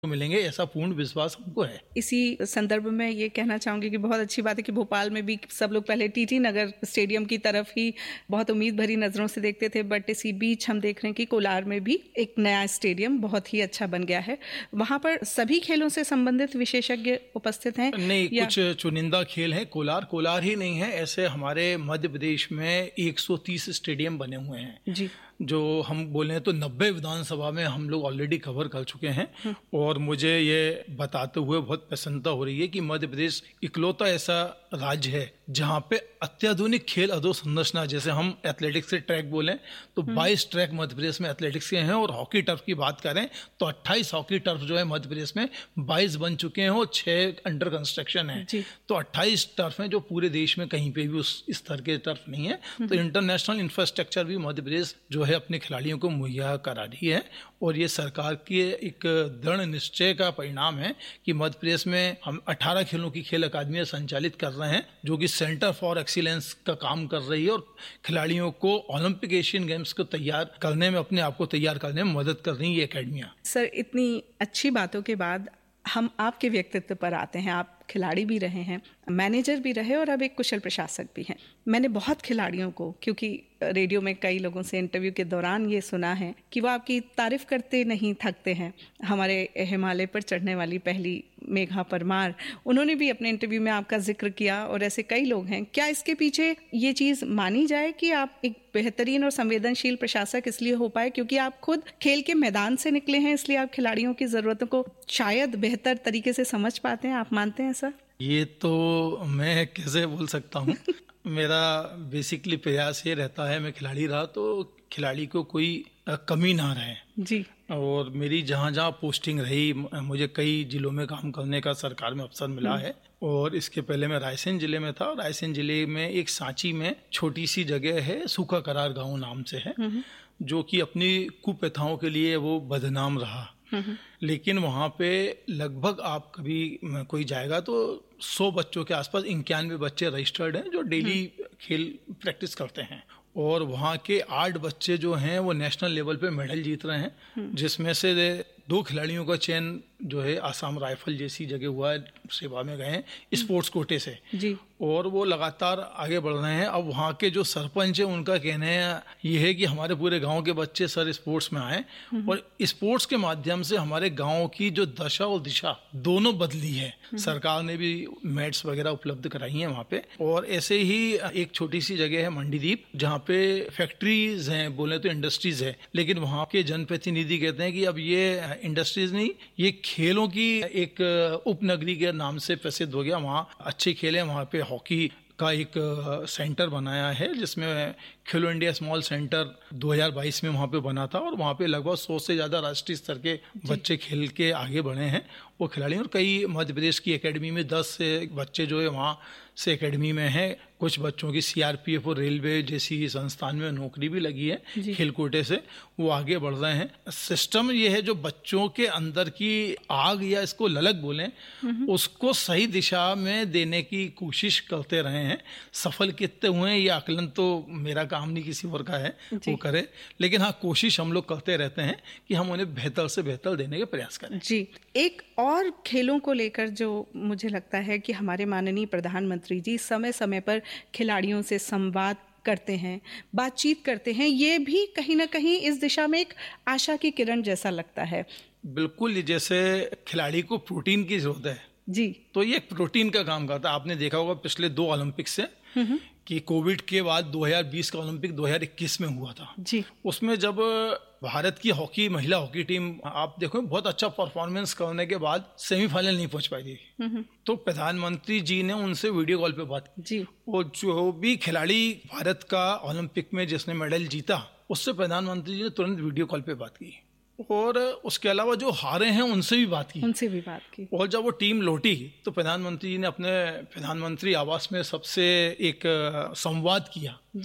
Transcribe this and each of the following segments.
मिलेंगे, ऐसा पूर्ण विश्वास हमको है। इसी संदर्भ में ये कहना चाहूंगी कि बहुत अच्छी बात है कि भोपाल में भी सब लोग पहले टीटी नगर स्टेडियम की तरफ ही बहुत उम्मीद भरी नजरों से देखते थे, बट इसी बीच हम देख रहे हैं कि कोलार में भी एक नया स्टेडियम बहुत ही अच्छा बन गया है। वहां पर सभी खेलों से संबंधित विशेषज्ञ उपस्थित हैं? नहीं, कुछ चुनिंदा खेल हैं। कोलार ही नहीं है, ऐसे हमारे मध्य प्रदेश में 130 स्टेडियम बने हुए हैं जी, जो हम बोले तो 90 विधानसभा में हम लोग ऑलरेडी कवर कर चुके हैं। और मुझे ये बताते हुए बहुत प्रसन्नता हो रही है कि मध्य प्रदेश इकलौता ऐसा राज्य है जहाँ पे अत्याधुनिक खेल अधोसंरचना, जैसे हम एथलेटिक्स से ट्रैक बोलें तो 22 ट्रैक मध्य प्रदेश में एथलेटिक्स के हैं, और हॉकी टर्फ की बात करें तो 28 हॉकी टर्फ जो है मध्य प्रदेश में 22 बन चुके हैं और 6 अंडर कंस्ट्रक्शन है। तो 28 टर्फ हैं जो पूरे देश में कहीं पे भी उस स्तर के टर्फ नहीं है। तो इंटरनेशनल इंफ्रास्ट्रक्चर भी मध्य प्रदेश जो है अपने खिलाड़ियों को मुहैया करा रही है, और ये सरकार की एक दृढ़ निश्चय का परिणाम है कि मध्य प्रदेश में हम 18 खेलों की खेल अकादमियां संचालित कर रहे हैं, जो कि सेंटर फॉर एक्सीलेंस का काम कर रही है और खिलाड़ियों को ओलंपिक एशियन गेम्स को तैयार करने में, अपने आप को तैयार करने में मदद कर रही है ये अकेडमियां। सर, इतनी अच्छी बातों के बाद हम आपके व्यक्तित्व पर आते हैं। आप खिलाड़ी भी रहे हैं, मैनेजर भी रहे और अब एक कुशल प्रशासक भी हैं। मैंने बहुत खिलाड़ियों को, क्योंकि रेडियो में कई लोगों से इंटरव्यू के दौरान ये सुना है कि वो आपकी तारीफ करते नहीं थकते हैं। हमारे हिमालय पर चढ़ने वाली पहली मेघा परमार, उन्होंने भी अपने इंटरव्यू में आपका जिक्र किया, और ऐसे कई लोग हैं। क्या इसके पीछे ये चीज़ मानी जाए कि आप एक बेहतरीन और संवेदनशील प्रशासक इसलिए हो पाए क्योंकि आप खुद खेल के मैदान से निकले हैं, इसलिए आप खिलाड़ियों की ज़रूरतों को शायद बेहतर तरीके से समझ पाते हैं? आप मानते हैं सर? ये तो मैं कैसे बोल सकता हूँ। मेरा बेसिकली प्रयास ये रहता है, मैं खिलाड़ी रहा तो खिलाड़ी को कोई कमी ना रहे जी। और मेरी जहाँ जहाँ पोस्टिंग रही, मुझे कई जिलों में काम करने का सरकार में अवसर मिला है। और इसके पहले मैं रायसेन जिले में था, और रायसेन जिले में एक सांची में छोटी सी जगह है, सूखा करार गांव नाम से है, जो कि अपनी कुप्रथाओं के लिए वो बदनाम रहा। लेकिन वहाँ पे लगभग आप कभी कोई जाएगा तो 100 बच्चों के आसपास 91 बच्चे रजिस्टर्ड हैं जो डेली खेल प्रैक्टिस करते हैं, और वहाँ के 8 बच्चे जो हैं वो नेशनल लेवल पे मेडल जीत रहे हैं, जिसमें से 2 खिलाड़ियों का चयन जो है आसाम राइफल जैसी जगह हुआ है, सेवा में गए हैं स्पोर्ट्स कोटे से जी। और वो लगातार आगे बढ़ रहे हैं। अब वहाँ के जो सरपंच है उनका कहना है ये है कि हमारे पूरे गांव के बच्चे सर स्पोर्ट्स में आए, और स्पोर्ट्स के माध्यम से हमारे गांव की जो दशा और दिशा दोनों बदली है। सरकार ने भी मैट्स वगैरह उपलब्ध कराई हैं वहाँ पे। और ऐसे ही एक छोटी सी जगह है मंडीदीप, जहाँ पे फैक्ट्रीज हैं, बोले तो इंडस्ट्रीज है, लेकिन वहाँ के जनप्रतिनिधि कहते हैं कि अब ये इंडस्ट्रीज नहीं, ये खेलों की एक उपनगरी के नाम से प्रसिद्ध हो गया। वहाँ अच्छे खेल हैं, वहाँ पे हॉकी का एक सेंटर बनाया है, जिसमें खेलो इंडिया स्मॉल सेंटर 2022 में वहाँ पे बना था, और वहाँ पे लगभग 100 से ज़्यादा राष्ट्रीय स्तर के बच्चे खेल के आगे बढ़े हैं वो खिलाड़ी। और कई मध्य प्रदेश की एकेडमी में 10 से बच्चे जो है वहाँ से एकेडमी में हैं। कुछ बच्चों की सीआरपीएफ और रेलवे जैसी संस्थान में नौकरी भी लगी है खेल कोटे से, वो आगे बढ़ रहे हैं। सिस्टम ये है जो बच्चों के अंदर की आग या इसको ललक बोलें, उसको सही दिशा में देने की कोशिश करते रहे हैं। सफल कितने हुए हैं ये आकलन तो मेरा काम नहीं, किसी और का है वो करे, लेकिन हाँ कोशिश हम लोग करते रहते हैं कि हम उन्हें बेहतर से बेहतर देने के प्रयास करें जी। एक और खेलों को लेकर जो मुझे लगता है कि हमारे माननीय प्रधानमंत्री जी समय समय पर खिलाड़ियों से संवाद करते हैं, बातचीत करते हैं, ये भी कहीं ना कहीं इस दिशा में एक आशा की किरण जैसा लगता है। बिल्कुल, जैसे खिलाड़ी को प्रोटीन की जरूरत है जी, तो ये प्रोटीन का काम करता है। आपने देखा होगा पिछले 2 ओलंपिक से कि कोविड के बाद 2020 का ओलंपिक 2021 में हुआ था जी। उसमें जब भारत की महिला हॉकी टीम आप देखो बहुत अच्छा परफॉर्मेंस करने के बाद सेमीफाइनल नहीं पहुंच पाई थी, तो प्रधानमंत्री जी ने उनसे वीडियो कॉल पे बात की जी। और जो भी खिलाड़ी भारत का ओलंपिक में जिसने मेडल जीता, उससे प्रधानमंत्री जी ने तुरंत वीडियो कॉल पे बात की, और उसके अलावा जो हारे हैं उनसे भी बात की। और जब वो टीम लौटी तो प्रधानमंत्री जी ने अपने प्रधानमंत्री आवास में सबसे एक संवाद किया जी।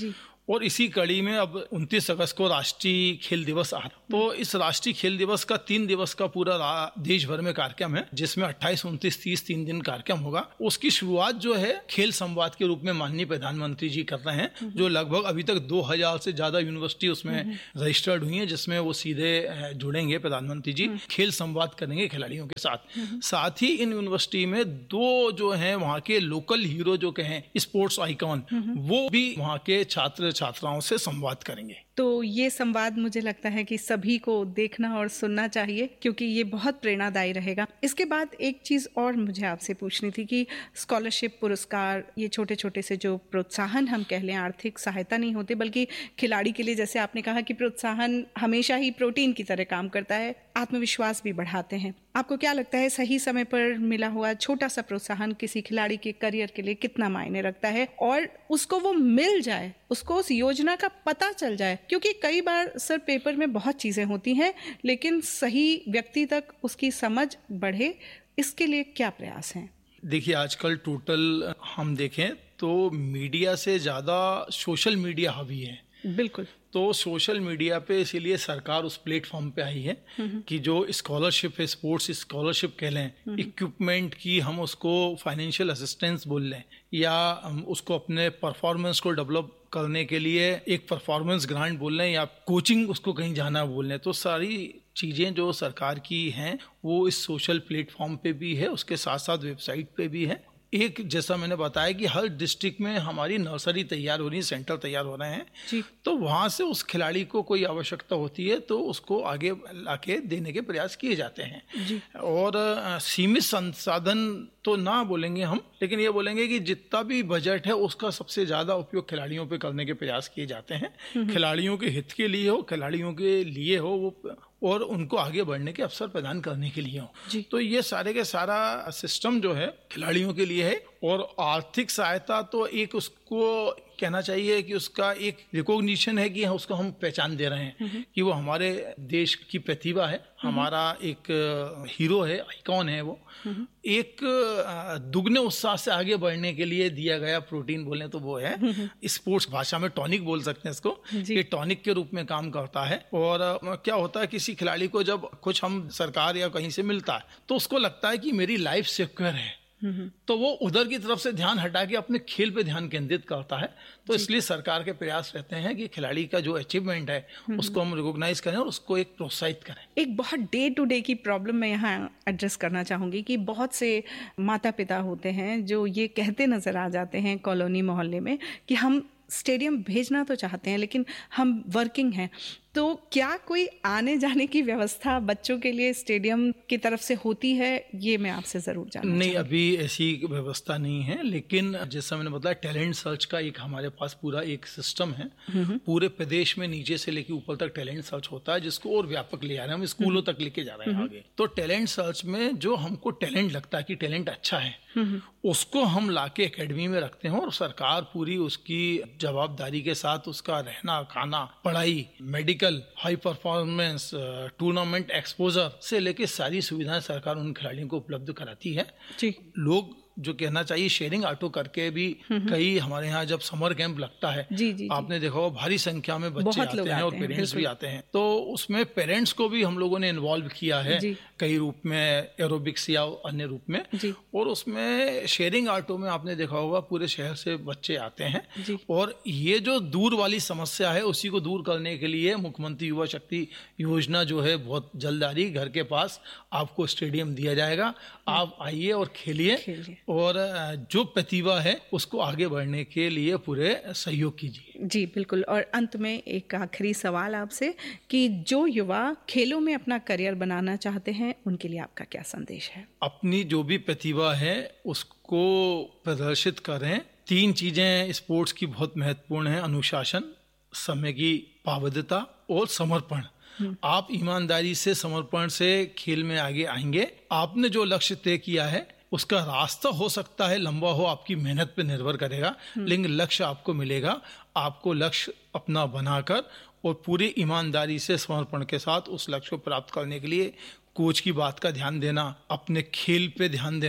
और इसी कड़ी में अब 29 अगस्त को राष्ट्रीय खेल दिवस आ रहा, तो इस राष्ट्रीय खेल दिवस का 3 दिवस का पूरा देश भर में कार्यक्रम है, जिसमें 28, 29, 30 3 दिन कार्यक्रम होगा। उसकी शुरुआत जो है खेल संवाद के रूप में माननीय प्रधानमंत्री जी कर रहे हैं, जो लगभग अभी तक 2000 से ज्यादा यूनिवर्सिटी उसमें रजिस्टर्ड हुई है, जिसमें वो सीधे जुड़ेंगे प्रधानमंत्री जी, खेल संवाद करेंगे खिलाड़ियों के साथ। साथ ही इन यूनिवर्सिटी में 2 जो हैं वहाँ के लोकल हीरो जो कहें स्पोर्ट्स आइकॉन, वो भी वहाँ के छात्र छात्राओं से संवाद करेंगे। तो ये संवाद मुझे लगता है कि सभी को देखना और सुनना चाहिए, क्योंकि ये बहुत प्रेरणादायी रहेगा। इसके बाद एक चीज़ और मुझे आपसे पूछनी थी कि स्कॉलरशिप, पुरस्कार, ये छोटे छोटे से जो प्रोत्साहन हम कह लें, आर्थिक सहायता नहीं होते, बल्कि खिलाड़ी के लिए जैसे आपने कहा कि प्रोत्साहन हमेशा ही प्रोटीन की तरह काम करता है, आत्मविश्वास भी बढ़ाते हैं। आपको क्या लगता है सही समय पर मिला हुआ छोटा सा प्रोत्साहन किसी खिलाड़ी के करियर के लिए कितना मायने रखता है, और उसको वो मिल जाए, उसको उस योजना का पता चल जाए? क्योंकि कई बार सर पेपर में बहुत चीज़ें होती हैं, लेकिन सही व्यक्ति तक उसकी समझ बढ़े, इसके लिए क्या प्रयास हैं? देखिए, आजकल टोटल हम देखें तो मीडिया से ज़्यादा सोशल मीडिया हावी है। बिल्कुल। तो सोशल मीडिया पे इसीलिए सरकार उस प्लेटफॉर्म पे आई है कि जो स्कॉलरशिप है, स्पोर्ट्स स्कॉलरशिप कह लें, इक्विपमेंट की हम उसको फाइनेंशियल असिस्टेंस बोल लें, या हम उसको अपने परफॉर्मेंस को डेवलप करने के लिए एक परफॉर्मेंस ग्रांट बोल लें, या कोचिंग उसको कहीं जाना बोल लें, तो सारी चीज़ें जो सरकार की हैं वो इस सोशल प्लेटफॉर्म पे भी है, उसके साथ साथ वेबसाइट पे भी है। एक जैसा मैंने बताया कि हर डिस्ट्रिक्ट में हमारी नर्सरी तैयार हो रही है, सेंटर तैयार हो रहे हैं जी। तो वहाँ से उस खिलाड़ी को कोई आवश्यकता होती है तो उसको आगे लाके देने के प्रयास किए जाते हैं जी। और सीमित संसाधन तो ना बोलेंगे हम, लेकिन ये बोलेंगे कि जितना भी बजट है उसका सबसे ज़्यादा उपयोग खिलाड़ियों पे करने के प्रयास किए जाते हैं। खिलाड़ियों के हित के लिए हो, खिलाड़ियों के लिए हो वो, और उनको आगे बढ़ने के अवसर प्रदान करने के लिए हो। तो ये सारे के सारा सिस्टम जो है खिलाड़ियों के लिए है। और आर्थिक सहायता तो एक उसको कहना चाहिए कि उसका एक रिकॉग्निशन है कि उसको हम पहचान दे रहे हैं कि वो हमारे देश की प्रतिभा है, हमारा एक हीरो है, आइकॉन है वो। एक दुगने उत्साह से आगे बढ़ने के लिए दिया गया प्रोटीन बोले तो वो है, स्पोर्ट्स भाषा में टॉनिक बोल सकते हैं इसको, ये टॉनिक के रूप में काम करता है। और क्या होता है, किसी खिलाड़ी को जब कुछ हम सरकार या कहीं से मिलता है तो उसको लगता है कि मेरी लाइफ सिक्योर है, तो वो उधर की तरफ से ध्यान हटा के अपने खेल पे ध्यान केंद्रित करता है। तो इसलिए सरकार के प्रयास रहते हैं कि खिलाड़ी का जो अचीवमेंट है उसको हम रिकॉग्नाइज करें और उसको एक प्रोत्साहित करें। एक बहुत डे टू डे की प्रॉब्लम मैं यहाँ एड्रेस करना चाहूँगी कि बहुत से माता पिता होते हैं जो ये कहते नज़र आ जाते हैं कॉलोनी मोहल्ले में कि हम स्टेडियम भेजना तो चाहते हैं लेकिन हम वर्किंग हैं, तो क्या कोई आने जाने की व्यवस्था बच्चों के लिए स्टेडियम की तरफ से होती है? ये मैं आपसे ज़रूर जानना नहीं, अभी ऐसी व्यवस्था नहीं है, लेकिन जैसा मैंने बताया टैलेंट सर्च का एक हमारे पास पूरा एक सिस्टम है। पूरे प्रदेश में नीचे से लेके ऊपर तक टैलेंट सर्च होता है, जिसको और व्यापक ले जा रहे हैं, हम स्कूलों तक लेके जा रहे हैं आगे। तो टैलेंट सर्च में जो हमको टैलेंट लगता है कि टैलेंट अच्छा है, उसको हम लाके एकेडमी में रखते हैं और सरकार पूरी उसकी जवाबदारी के साथ उसका रहना, खाना, पढ़ाई, medical, high performance, tournament exposure से लेके सारी सुविधाएं सरकार उन खिलाड़ियों को उपलब्ध कराती है जी। लोग जो कहना चाहिए शेयरिंग ऑटो करके भी कई हमारे यहाँ जब समर कैंप लगता है जी, आपने देखा हो भारी संख्या में बच्चे आते हैं और पेरेंट्स भी आते हैं, तो उसमें पेरेंट्स को भी हम लोगों ने इन्वॉल्व किया है कई रूप में, एरोबिक्स या अन्य रूप में। और उसमें शेयरिंग ऑटो में आपने देखा होगा पूरे शहर से बच्चे आते हैं। और ये जो दूर वाली समस्या है उसी को दूर करने के लिए मुख्यमंत्री युवा शक्ति योजना जो है बहुत जल्द आ रही, घर के पास आपको स्टेडियम दिया जाएगा, आप आइए और खेलिए और जो प्रतिभा है उसको आगे बढ़ने के लिए पूरे सहयोग कीजिए। जी बिल्कुल। और अंत में एक आखिरी सवाल आपसे कि जो युवा खेलों में अपना करियर बनाना चाहते हैं उनके लिए आपका क्या संदेश है? अपनी जो भी प्रतिभा है उसको प्रदर्शित करें। 3 चीजें स्पोर्ट्स की बहुत महत्वपूर्ण है, अनुशासन, समय की पाबंदता और समर्पण। आप ईमानदारी से, समर्पण से खेल में आगे आएंगे। आपने जो लक्ष्य तय किया है उसका रास्ता हो सकता है लंबा हो, आपकी मेहनत पे निर्भर करेगा, लेकिन लक्ष्य आपको मिलेगा। आपको लक्ष्य अपना बनाकर और पूरी ईमानदारी से, समर्पण के साथ उस लक्ष्य को प्राप्त करने के लिए कोच की बात का ध्यान देना, अपने खेल पे ध्यान देना,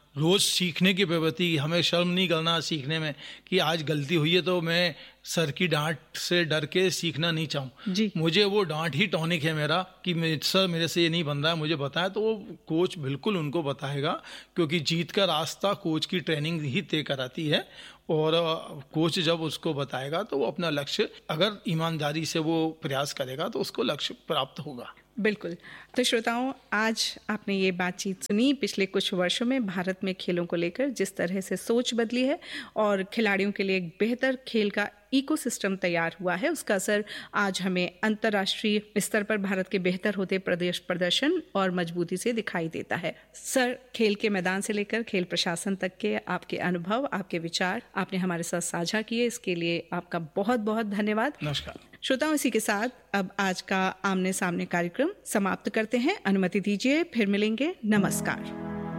रोज़ सीखने की प्रवृत्ति, हमें शर्म नहीं करना सीखने में कि आज गलती हुई है तो मैं सर की डांट से डर के सीखना नहीं चाहूँ। मुझे वो डांट ही टॉनिक है मेरा कि सर मेरे से ये नहीं बन रहा है, मुझे बताया तो वो कोच बिल्कुल उनको बताएगा, क्योंकि जीत का रास्ता कोच की ट्रेनिंग ही तय कराती है। और कोच जब उसको बताएगा तो वो अपना लक्ष्य, अगर ईमानदारी से वो प्रयास करेगा तो उसको लक्ष्य प्राप्त होगा। बिल्कुल। तो श्रोताओं, आज आपने ये बातचीत सुनी पिछले कुछ वर्षों में भारत में खेलों को लेकर जिस तरह से सोच बदली है और खिलाड़ियों के लिए एक बेहतर खेल का इकोसिस्टम तैयार हुआ है, उसका असर आज हमें अंतर्राष्ट्रीय स्तर पर भारत के बेहतर होते प्रदर्शन और मजबूती से दिखाई देता है। सर, खेल के मैदान से लेकर खेल प्रशासन तक के आपके अनुभव, आपके विचार आपने हमारे साथ साझा किए, इसके लिए आपका बहुत बहुत धन्यवाद। नमस्कार श्रोताओं, इसी के साथ अब आज का आमने सामने कार्यक्रम समाप्त करते हैं। अनुमति दीजिए, फिर मिलेंगे। नमस्कार।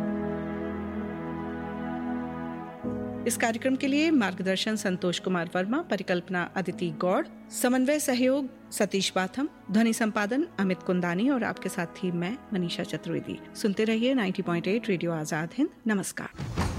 इस कार्यक्रम के लिए मार्गदर्शन संतोष कुमार वर्मा, परिकल्पना अदिति गौड़, समन्वय सहयोग सतीश बाथम, ध्वनि संपादन अमित कुंदानी और आपके साथ थी मैं मनीषा चतुर्वेदी। सुनते रहिए 90.8 रेडियो आजाद हिंद। नमस्कार।